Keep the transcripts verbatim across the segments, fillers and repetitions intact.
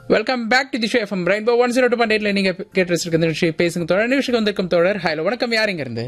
Welcome back to the show FM rainbow one zero two point எயிட்ல நீங்க கேட்டு வச்சிருக்க இந்த நிகழ்ச்சி பேசுங்க தோழர். நிகழ்ச்சிக்கு வந்திருக்கும் தோழர். ஹலோ, வணக்கம். யாருங்க இருந்து?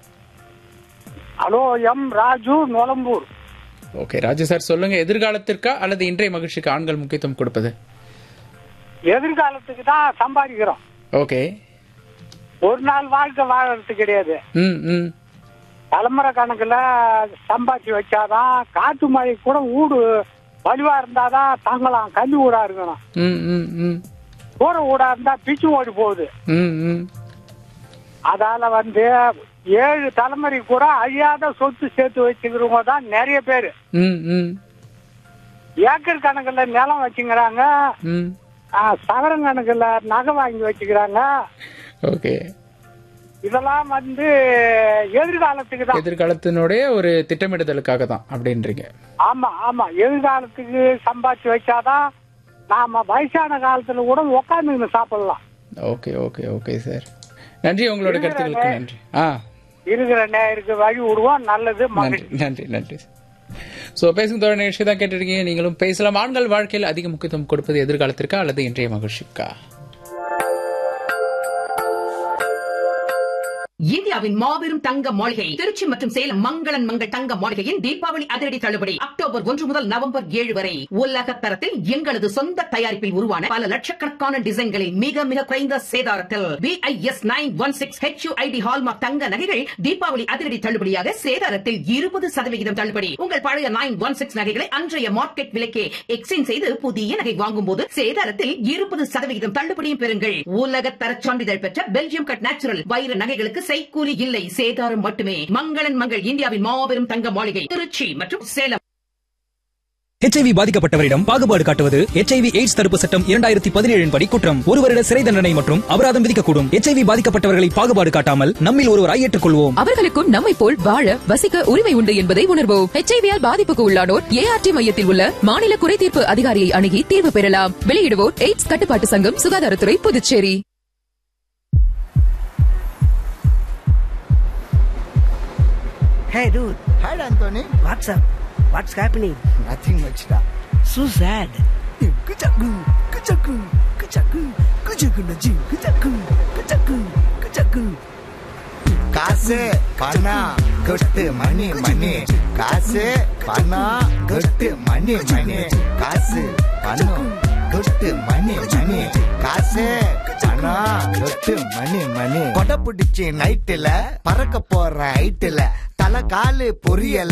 Hello, M Raju, Nolambur. Okay Raju sir, சொல்லுங்க. எதிர்காலத்திற்கா அல்லது இன்றைய மகிழ்ச்சிக்கு ஆண்கள் முக்கியத்துவம் கொடுப்பது? எதிர்காலத்துக்கு தான் சம்பாதிக்கிறோம். ஓகே. ஒரு நாள் வாழ்க்கை வாழறது கிடையாது. ம் ம் தலைமுறை கணக்குல சம்பாதிச்சு வச்சாதான் காட்டு மழை கூட ஊடு வலுவா இருந்தாதான் தங்கலாம். கல்வி ஊடா இருக்கணும். ம் ம் ம் கூரை ஊடா இருந்தா பிச்சு ஓடி போகுது. ம் ம் அதால வந்து ஏழு தலைமுறை கூட அழியாத சொத்து சேர்த்து வச்சுக்கிறவங்க தான் நிறைய பேரு. ம் ம் ஏக்கர் கணக்குல நிலம் வச்சுக்கிறாங்க. ம் சவரம் கணக்குல நகை வாங்கி வச்சுக்கிறாங்க. ஓகே. இதெல்லாம் வந்து எதிர்காலத்துக்கு தான். எதிர்காலத்தினுடைய ஒரு திட்டமிடுதலுக்காக தான் அப்படின்றீங்க. ஆமா ஆமா, எதிர்காலத்துக்கு சம்பாதிச்சு வச்சாதான் நாம வயசான காலத்துல கூட உட்காந்து சாப்பிடலாம். ஓகே ஓகே ஓகே சார், நன்றி. உங்களோட கருத்துக்களுக்கு நன்றி. ஆ இருக்கிற நேருக்கு வழி விடுவோம். நல்லது. நன்றி நன்றி நன்றி. ஸோ பேசும் தோழர் நிகழ்ச்சி தான் கேட்டிருக்கீங்க. நீங்களும் பேசலாம். ஆண்கள் வாழ்க்கையில் அதிக முக்கியத்துவம் கொடுப்பது எதிர்காலத்திற்கா அல்லது இன்றைய மகிழ்ச்சிக்கா? இந்தியாவின் மாபெரும் தங்க மாளிகை திருச்சி மற்றும் சேலம் மங்களன் மங்கள் தங்க மாளிகையின் தீபாவளி அதிரடி தள்ளுபடி அக்டோபர் ஒன்று முதல் நவம்பர் ஏழு வரை உலக தரத்தில் எங்களது சொந்த தயாரிப்பில் உருவான பல லட்சக்கணக்கான டிசைன்களை மிக மிக குறைந்த சேதாரத்தில் BIS nine one six HUID hallmark தங்க நகைகள் தீபாவளி அதிரடி தள்ளுபடியாக சேதாரத்தில் இருபது சதவிகிதம் தள்ளுபடி. உங்கள் பழைய நைன் ஒன் சிக்ஸ் நகைகளை அன்றைய மார்க்கெட் விலைக்கே எக்ஸ்சேஞ்ச் செய்து புதிய நகை வாங்கும் போது சேதாரத்தில் இருபது சதவிகிதம் தள்ளுபடியும் பெறுங்கள். உலக தர சான்றிதழ் பெற்ற பெல்ஜியம் கட் நேச்சுரல் வைர நகைகளுக்கு செய்கூலி இல்லை, சேதாரம் மட்டுமே. மங்களன் மங்கள் இந்தியாவின் மாபெரும் தங்க மாளிகை திருச்சி மற்றும் சேலம். ஹெச்ஐவி பாதிக்கப்பட்டவரிடம் பாகுபாடு காட்டுவது ஹெச்ஐவி எய்ட்ஸ் தடுப்பு சட்டம் இரண்டாயிரத்தி பதினேழின் படி குற்றம். ஒரு வருட சிறை தண்டனை மற்றும் அபராதம் விதிக்கக்கூடும். ஹெச்ஐவி பாதிக்கப்பட்டவர்களை பாகுபாடு காட்டாமல் நம்மில் ஒருவராய் ஏற்றுக்கொள்வோம். அவர்களுக்கும் நம்மை போல் வாழ வசிக்க உரிமை உண்டு என்பதை உணர்வோம். ஹெச்ஐவியால் பாதிப்புக்கு உள்ளானோர் ஏஆர்டி மையத்தில் உள்ள மாநில குறைதீர்ப்பு அதிகாரியை அணுகி தீர்வு பெறலாம். வெளியிடுவோர் எய்ட்ஸ் கட்டுப்பாட்டு சங்கம், சுகாதாரத்துறை, Puducherry. Hey dude. Hi Anthony. What's up? What's happening? Nothing much da. So sad. Kuchaku, kuchaku, kuchaku, kuchaku naji, kuchaku, kuchaku, kuchaku. காசு பணம் கொட்டு மணி மணி, காசு பணம் கொட்டு மணி மணி, காசு பணம் கொட்டு மணி மணி, காசு பணம் கொட்டு மணி மணி. கொடை பிடிச்சி நைட்டுல பறக்க போற ஹைட்டுல தலை காலு பொரியல